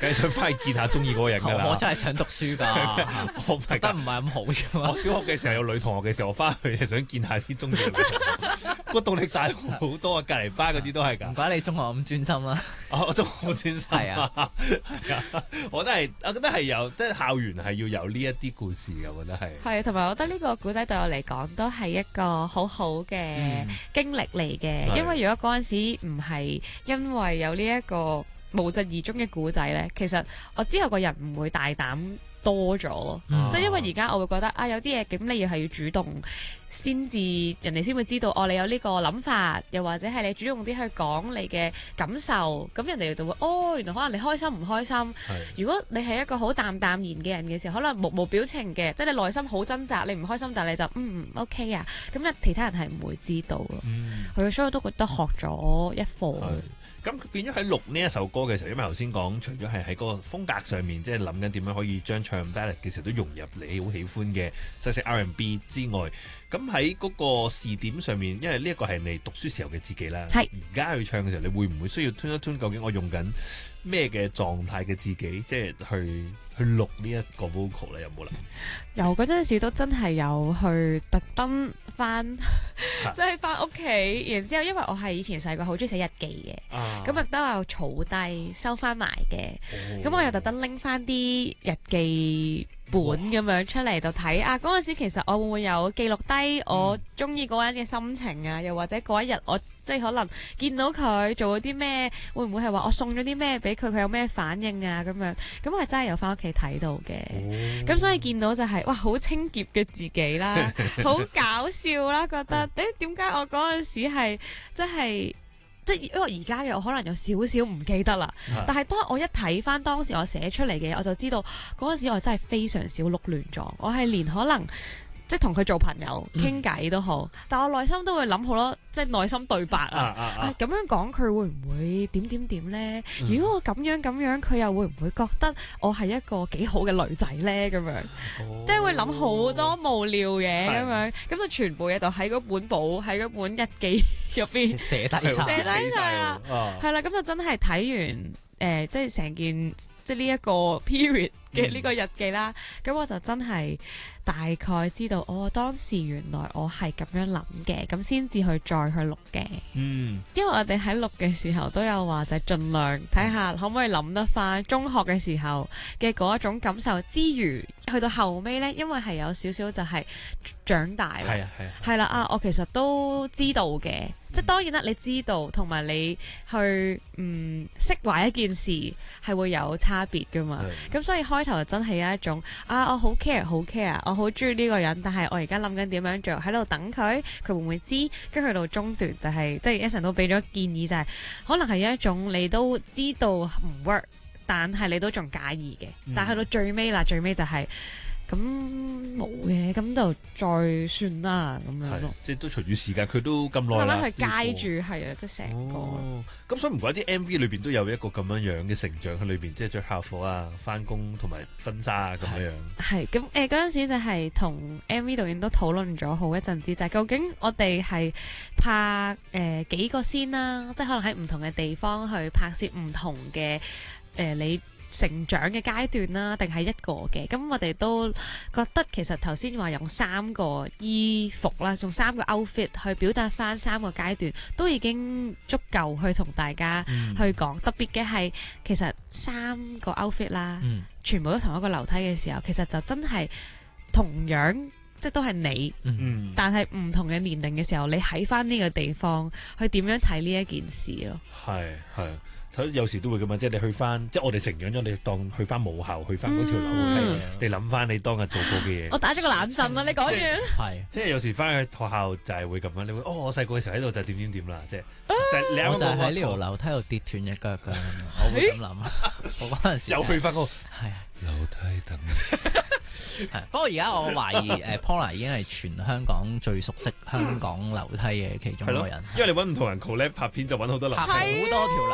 梗係想翻去見下中意嗰個人㗎啦。 我真係想讀書㗎， 我唔係㗎， 得唔係咁好啫嘛。 我小學嘅時候有女同學嘅時候，我翻去係想見下啲中意嘅女同學，個動力大好多啊！隔離班嗰啲都係㗎。 唔怪你中學咁專心啦。 我中學好專心係啊， 係啊，我覺得係有，即係校園係要有呢一啲故事嘅，我覺得係。 係，同埋我覺得呢個古仔對我嚟講都係一個好好嘅經歷嚟嘅，因為如果嗰陣時唔係因為有呢一個無疾而終嘅古仔呢，其實我之後個人唔會大膽多咗咯，即係因為而家我會覺得啊，有啲嘢咁你係要主動先至，人哋先會知道哦，你有呢個諗法，又或者係你主動啲去講你嘅感受，咁人哋就會哦，原來可能你開心唔開心。如果你係一個好淡然嘅人嘅時候，可能無表情嘅，即係你內心好掙扎，你唔開心，但係你就OK 啊，咁其他人係唔會知道咯。所以我都覺得學咗一課。 咁變咗喺錄呢一首歌嘅時候，因為頭先講，除咗係喺嗰個風格上面，即係諗緊點樣可以將唱 ballad 嘅時候都融入你好喜歡嘅西式 R&B 之外，咁喺嗰個視點上面，因為呢一個係你讀書時候嘅自己啦，而家去唱嘅時候，你會唔會需要 tune 一 tune？究竟我用緊咩嘅狀態嘅自己，即係去錄呢一個 vocal 咧？有冇啦？ 有嗰陣時都真係有去特登翻，即係翻屋企，然之後因為我係以前細個好中意寫日記嘅，咁亦都有儲低收翻埋嘅，咁我又特登拎翻啲日記本咁樣出嚟就睇啊！嗰陣時其實我會唔會有記錄低我中意嗰個人嘅心情啊？又或者嗰一日我即係可能見到佢做咗啲咩，會唔會係話我送咗啲咩俾佢，佢有咩反應啊？咁樣咁我係真係有翻屋企睇到嘅，咁所以見到就係哇好清潔嘅自己啦，好搞笑啦，覺得點解我嗰陣時係真係。即係因為而家嘅我可能有少少唔記得啦，但係當我一睇翻當時我寫出嚟嘅嘢，我就知道嗰陣時我真係非常少碌亂咗，我係連可能即係同佢做朋友傾偈都好，但我內心都會諗好多即係內心對白啊，咁樣講佢會唔會點呢？如果我咁樣，佢又會唔會覺得我係一個幾好嘅女仔呢？咁樣即係會諗好多無聊嘢咁樣，咁就全部嘢就喺嗰本簿喺嗰本日記入邊寫低晒啦，係啦，咁就真係睇完即係成件即係呢一個 period 嘅呢個日記啦，咁我就真係大概知道，當時原來我係咁樣諗嘅，咁先至去再去錄嘅。因為我哋喺錄嘅時候都有話，就係盡量睇下可唔可以諗得翻中學嘅時候嘅嗰一種感受之餘，去到後尾呢，因為係有少少就係長大啦，係啦我其實都知道嘅。即係當然啦，你知道同埋你去釋懷一件事係會有差別噶嘛。咁所以開頭就真係有一種我好 care，我好中意呢個人，但係我而家諗緊點樣做，喺度等佢會唔會知？跟住去到中段就係即係Eason都俾咗建議，就係可能係有一種你都知道唔 work，但係你都仲介意嘅。但係去到最尾就係。咁冇嘅，咁就再算啦，咁樣咯。 即係都隨住時間，佢都咁耐啦。 慢慢去街住，係啊，即係成個。 咁所以唔怪啲 MV 裏邊都有一個咁樣樣嘅成長喺裏邊，即係着校服啊、翻工同埋婚紗啊咁樣樣。係咁嗰陣時就係同 MV 導演都討論咗好一陣子，就係究竟我哋係拍幾個先啦，即係可能喺唔同嘅地方去拍攝唔同嘅你成長嘅階段啦，定係一個嘅？咁我哋都覺得其實頭先話用3個衣服啦，用3個 outfit 去表達翻3個階段，都已經足夠去同大家去講。特別嘅係其實3個 outfit 啦，全部都同一個樓梯嘅時候，其實就真係同樣即係都係你，但係唔同嘅年齡嘅時候，你喺翻呢個地方去點樣睇呢一件事咯？ 係。有時都會咁嘛，即係你去翻，即係我哋成長咗，你當去翻母校，去翻嗰條樓梯，你諗翻你當日做過嘅嘢。 我打咗個冷震啦，你講完。 係，因為有時翻去學校就係會咁樣，你會我細個嘅時候喺度就點啦，即係就你啱啱講。 我就喺呢條樓梯度跌斷隻腳㗎，我會咁諗。我嗰陣時又去翻嗰個係樓梯等。 不過而家我懷疑Paula 已經係全香港最熟悉香港樓梯嘅其中一個人。 因為你揾唔同人 collab 拍片就揾好多樓梯， 拍好多條樓梯。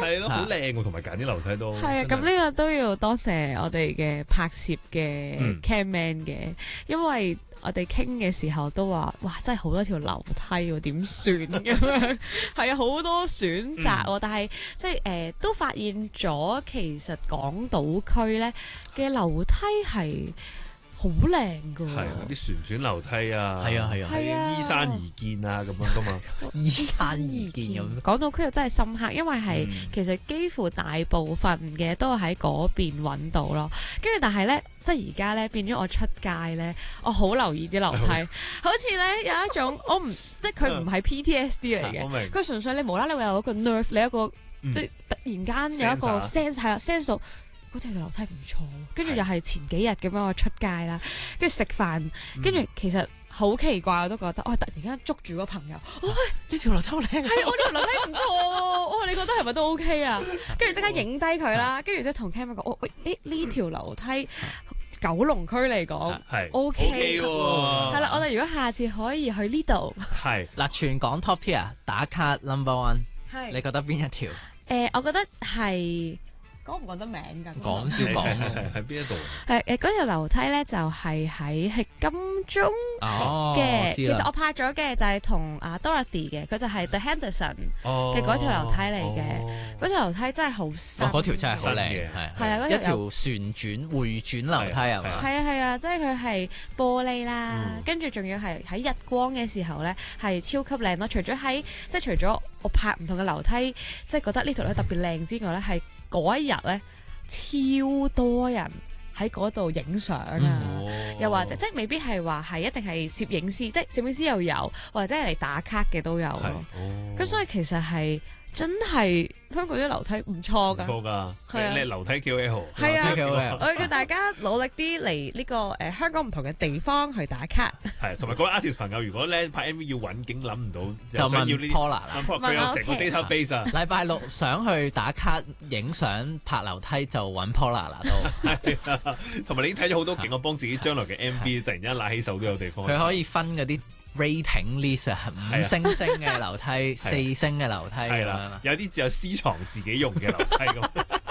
係咯，好靚喎，同埋揀啲樓梯都係啊，咁呢個都要多謝我哋嘅拍攝嘅 camman 嘅，因為我哋傾嘅時候都話，哇，真係好多條樓梯喎，點算咁樣？係啊，好多選擇喎，但係即係都發現咗，其實港島區咧嘅樓梯係好靚噶， 係啲旋轉樓梯啊， 係啊， 依山而建啊咁樣噶嘛， 依山而建咁。 港島區又真係深刻，因為係其實幾乎大部分嘅都喺嗰邊揾到咯。跟住但係咧，即係而家咧變咗我出街咧，我好留意啲樓梯，好似咧有一種我唔即係佢唔係 PTSD 嚟嘅，佢純粹你無啦啦會有一個 nerve，你一個即係突然間有一個 sense 係啦 sense 到。嗰條樓梯唔錯，跟住又係前幾日咁樣我出街啦，跟住食飯，跟住其實好奇怪，我都覺得，我突然間捉住個朋友，喂，呢條樓梯好靚，係我呢條樓梯唔錯喎，哇，你覺得係咪都 OK 啊？跟住即刻影低佢啦，跟住即係同 Cam 講，喂，呢條樓梯九龍區嚟講係 OK 喎，係啦，我哋如果下次可以去呢度， 係嗱，全港 top tier 打卡 number one， 你覺得邊一條？ 我覺得係。講唔講得名㗎？ 講照講， 喺邊一度？ 嗰條樓梯咧就係喺金鐘嘅。其實我拍咗嘅就係同Dorothy 嘅，佢就係 The Henderson 嘅嗰條樓梯嚟嘅。嗰條樓梯真係好新， 嗰條真係好靚嘅，係啊，一條旋轉迴轉樓梯係嘛？ 係啊，即係佢係玻璃啦，跟住仲要係喺日光嘅時候咧係超級靚咯。除咗我拍唔同嘅樓梯，即係覺得呢條樓梯特別靚之外咧，係嗰一日咧，超多人喺嗰度影相啊！又或者即係未必係話係一定係攝影師，即係攝影師又有，或者係嚟打卡嘅都有咯。咁所以其實係真係香港啲樓梯唔錯㗎， 係啊，你樓梯 KOL 係啊，我叫大家努力啲嚟呢個香港唔同嘅地方去打卡。 係，同埋各位 artist 朋友，如果咧拍 MV 要揾景諗唔到， 就問 Paula 啦， 佢有成個 database 啊。 禮拜六想去打卡影相拍樓梯就揾 Paula 啦都。 係啊，同埋你已經睇咗好多景，我幫自己將來嘅 MV 突然間揦起手都有地方。 佢可以分嗰啲rating list 啊，5星星嘅樓梯，4星嘅樓梯咁樣， 有啲只有私藏自己用嘅樓梯咁。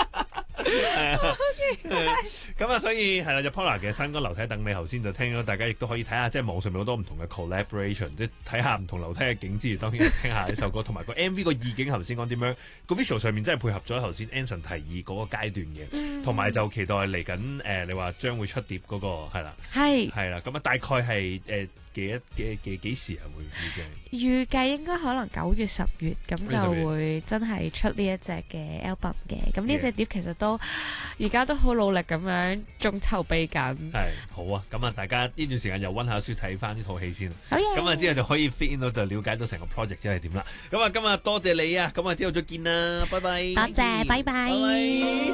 咁啊，所以係啦，就 Paula 嘅新歌樓梯等你，頭先就聽咗，大家亦都可以睇下，即係網上面好多唔同嘅 collaboration，即係睇下唔同樓梯嘅景之餘，當然聽下呢首歌，同埋個 MV 個意境，頭先講點樣個 visual 上面真係配合咗頭先 Anson 提議嗰個階段嘅，同埋就期待嚟緊你話將會出碟嗰個係啦，係啦，咁啊大概係幾時啊會預計應該可能9月10月咁就會真係出呢一隻嘅 album 嘅，咁呢隻碟其實都而家都好努力咁樣仲籌備緊。 係好啊，咁啊大家呢段時間又溫下書睇翻呢套戲先， 好咁啊之後就可以 fit in 到就了解到成個 project 即係點啦。咁啊今日多謝你啊，咁啊之後再見啦，拜拜。 多謝，拜拜。